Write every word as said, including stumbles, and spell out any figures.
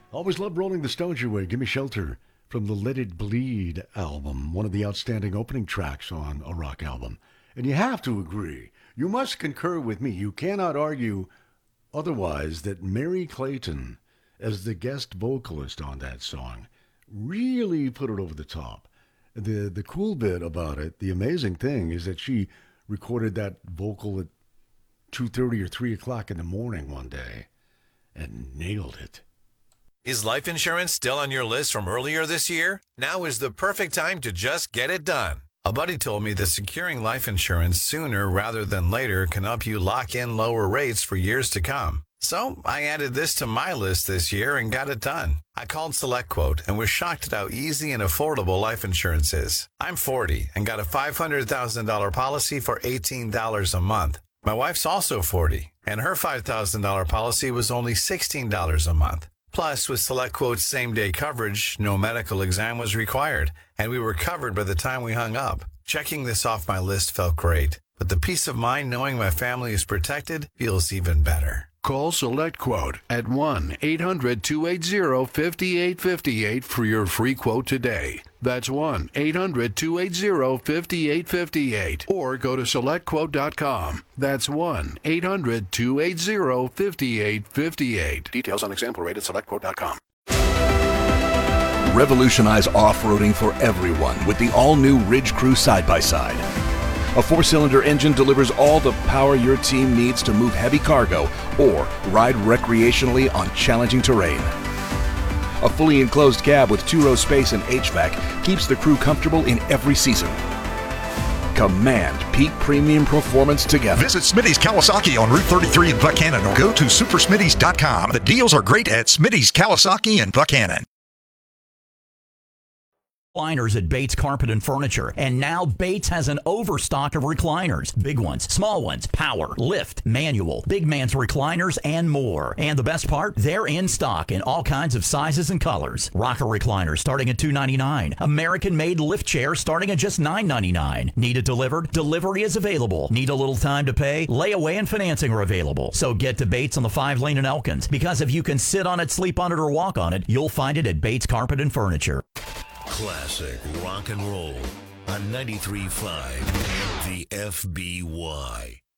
Always loved Rolling the Stones your way. Give Me Shelter from the Let It Bleed album, one of the outstanding opening tracks on a rock album. And you have to agree, you must concur with me, you cannot argue otherwise, that Mary Clayton, as the guest vocalist on that song, really put it over the top. The, the cool bit about it, the amazing thing, is that she recorded that vocal at two thirty or three o'clock in the morning one day and nailed it. Is life insurance still on your list from earlier this year? Now is the perfect time to just get it done. A buddy told me that securing life insurance sooner rather than later can help you lock in lower rates for years to come. So I added this to my list this year and got it done. I called SelectQuote and was shocked at how easy and affordable life insurance is. I'm forty and got a five hundred thousand dollars policy for eighteen dollars a month. My wife's also forty, and her five thousand dollars policy was only sixteen dollars a month. Plus, with SelectQuote's same-day coverage, no medical exam was required, and we were covered by the time we hung up. Checking this off my list felt great, but the peace of mind knowing my family is protected feels even better. Call SelectQuote at one eight hundred two eight zero five eight five eight for your free quote today. That's one eight hundred two eight zero five eight five eight. Or go to select quote dot com. That's one eight hundred two eight zero five eight five eight. Details on example rate at select quote dot com. Revolutionize off-roading for everyone with the all-new Ridge Crew side-by-side. A four-cylinder engine delivers all the power your team needs to move heavy cargo or ride recreationally on challenging terrain. A fully enclosed cab with two-row space and H V A C keeps the crew comfortable in every season. Command peak premium performance together. Visit Smitty's Kawasaki on Route thirty-three in Buchanan or go to super smitty's dot com. The deals are great at Smitty's Kawasaki in Buchanan. Recliners at Bates Carpet and Furniture. And now Bates has an overstock of recliners. Big ones, small ones, power, lift, manual, big man's recliners, and more. And the best part, they're in stock in all kinds of sizes and colors. Rocker recliners starting at two ninety-nine. American-made lift chairs starting at just nine ninety-nine. Need it delivered? Delivery is available. Need a little time to pay? Layaway and financing are available. So get to Bates on the five lane in Elkins, because if you can sit on it, sleep on it, or walk on it, you'll find it at Bates Carpet and Furniture. Classic rock and roll on ninety-three point five The F B Y.